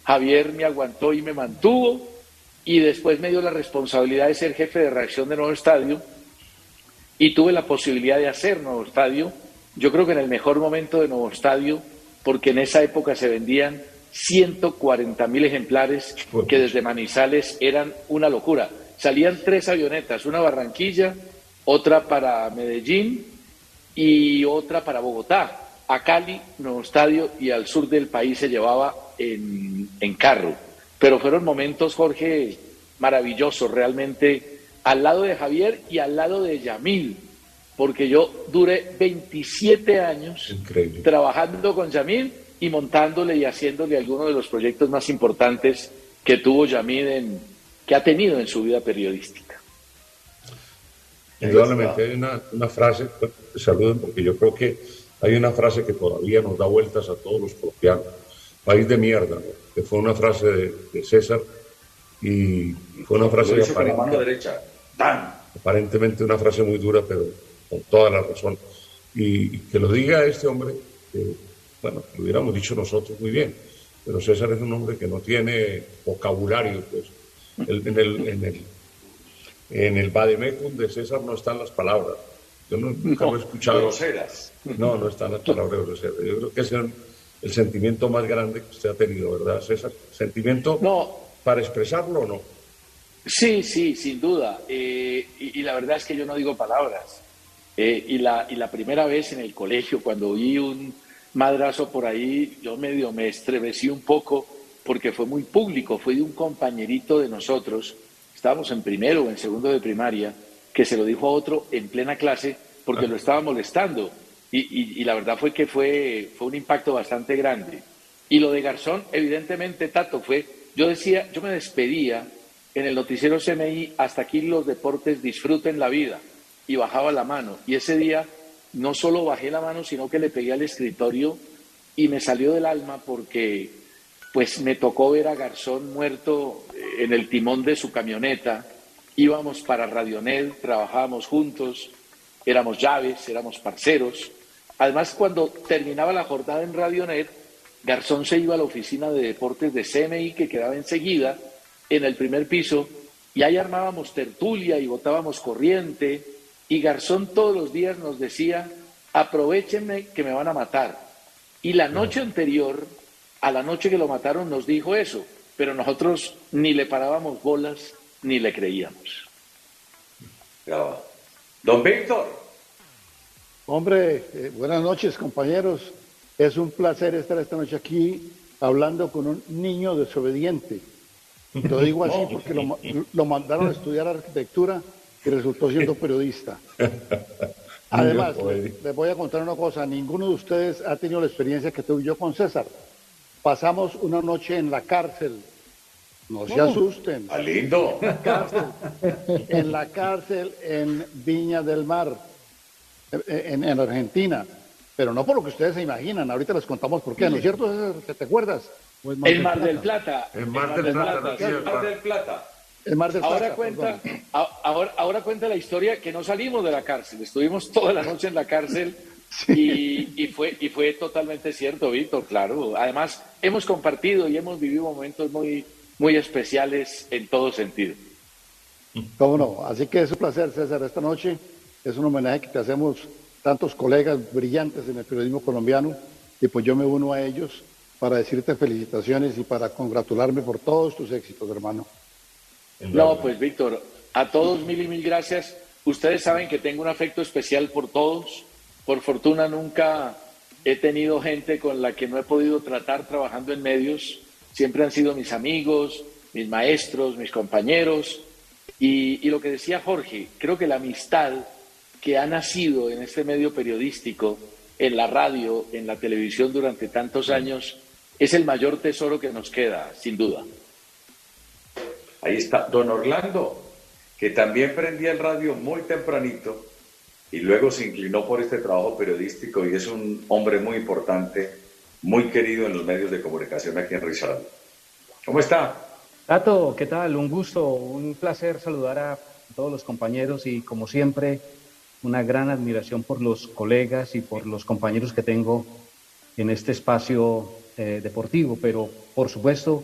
Javier me aguantó y me mantuvo, y después me dio la responsabilidad de ser jefe de redacción de Nuevo Estadio, y tuve la posibilidad de hacer Nuevo Estadio, yo creo que en el mejor momento de Nuevo Estadio, porque en esa época se vendían 140.000 ejemplares que desde Manizales eran una locura. Salían 3 avionetas, una a Barranquilla, otra para Medellín y otra para Bogotá. A Cali, Nuevo Estadio, y al sur del país se llevaba en carro. Pero fueron momentos, Jorge, maravillosos realmente, al lado de Javier y al lado de Yamil, porque yo duré 27 años Increíble. trabajando con Yamil y montándole y haciéndole algunos de los proyectos más importantes que tuvo Yamil, que ha tenido en su vida periodística. Indudablemente hay una frase, saluden, porque yo creo que hay una frase que todavía nos da vueltas a todos los colombianos. País de mierda, ¿no? Que fue una frase de César, y fue una frase con la mano derecha. ¡Tan! Aparentemente una frase muy dura, pero con toda la razón. Y que lo diga este hombre, bueno, lo hubiéramos dicho nosotros muy bien, pero César es un hombre que no tiene vocabulario, pues. En el vademecum de César no están las palabras. Yo nunca lo he escuchado. Groseras. No están las palabras groseras. Yo creo que ese es el sentimiento más grande que usted ha tenido, ¿verdad, César? ¿Sentimiento para expresarlo o no? Sí, sin duda. Y la verdad es que yo no digo palabras. Y la primera vez en el colegio, cuando vi un madrazo por ahí, yo medio me estremecí un poco porque fue muy público, fue de un compañerito de nosotros, estábamos en primero o en segundo de primaria, que se lo dijo a otro en plena clase porque lo estaba molestando. Y la verdad fue un impacto bastante grande. Y lo de Garzón, evidentemente, Tato, yo me despedía en el noticiero CMI: hasta aquí los deportes, disfruten la vida, y bajaba la mano. Y ese día no solo bajé la mano, sino que le pegué al escritorio y me salió del alma, porque pues me tocó ver a Garzón muerto en el timón de su camioneta. Íbamos para Radionet, trabajábamos juntos, éramos llaves, éramos parceros. Además, cuando terminaba la jornada en Radionet, Garzón se iba a la oficina de deportes de CMI, que quedaba enseguida, en el primer piso, y ahí armábamos tertulia y botábamos corriente, y Garzón todos los días nos decía: aprovechenme que me van a matar. Y la noche anterior, a la noche que lo mataron, nos dijo eso, pero nosotros ni le parábamos bolas ni le creíamos. Don Víctor. Hombre, buenas noches, compañeros. Es un placer estar esta noche aquí hablando con un niño desobediente. Lo digo así porque lo mandaron a estudiar arquitectura y resultó siendo periodista. Además, les voy a contar una cosa: ninguno de ustedes ha tenido la experiencia que tuve yo con César. Pasamos una noche en la cárcel. No se asusten. Lindo. En la cárcel en Viña del Mar, en Argentina. Pero no por lo que ustedes se imaginan. Ahorita les contamos por qué. ¿No es cierto, César? ¿Te acuerdas? El Mar del Plata. El Mar del Plata. El Mar del Plata. Ahora cuenta la historia que no salimos de la cárcel. Estuvimos toda la noche en la cárcel. Sí. Y fue totalmente cierto, Víctor, claro. Además, hemos compartido y hemos vivido momentos muy, muy especiales en todo sentido. ¿Cómo no? Así que es un placer, César. Esta noche es un homenaje que te hacemos tantos colegas brillantes en el periodismo colombiano, y pues yo me uno a ellos para decirte felicitaciones y para congratularme por todos tus éxitos, hermano. No, pues Víctor, a todos mil y mil gracias. Ustedes saben que tengo un afecto especial por todos. Por fortuna nunca he tenido gente con la que no he podido tratar trabajando en medios. Siempre han sido mis amigos, mis maestros, mis compañeros. Y lo que decía Jorge, creo que la amistad que ha nacido en este medio periodístico, en la radio, en la televisión durante tantos años, es el mayor tesoro que nos queda, sin duda. Ahí está don Orlando, que también prendía el radio muy tempranito y luego se inclinó por este trabajo periodístico, y es un hombre muy importante, muy querido en los medios de comunicación aquí en Risaralda. ¿Cómo está? Tato, ¿qué tal? Un gusto, un placer saludar a todos los compañeros, y como siempre, una gran admiración por los colegas y por los compañeros que tengo en este espacio deportivo, pero por supuesto